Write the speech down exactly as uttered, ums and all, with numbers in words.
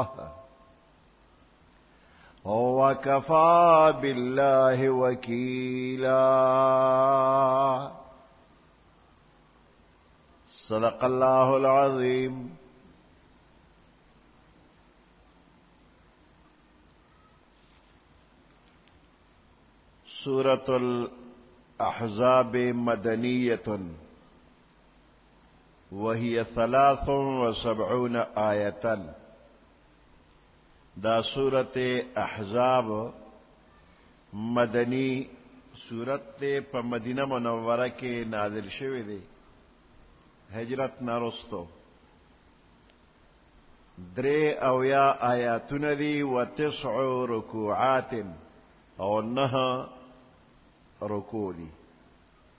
वकफा बिल्लाहि वकीला। सदक़ल्लाहुल अज़ीम। सूरतुल अहज़ाब मदनीयतुन वहिय सलासुन व सबऊन आयतन। दा सूरत अहज़ाब मदनी सूरत प मदीना मुनव्वरा के नाज़िल शवी दे हिजरत नरुस्तो। द्रे अवया आयातुन दी व तिस्उ रुकुआतिन और नह रुकू दी।